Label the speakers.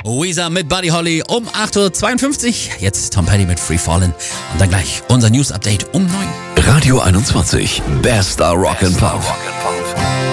Speaker 1: Weezer mit Buddy Holly um 8.52 Uhr. Jetzt Tom Petty mit Free Fallin'. Und dann gleich unser News-Update um 9 Uhr.
Speaker 2: Radio 21, bester Rock and Pop.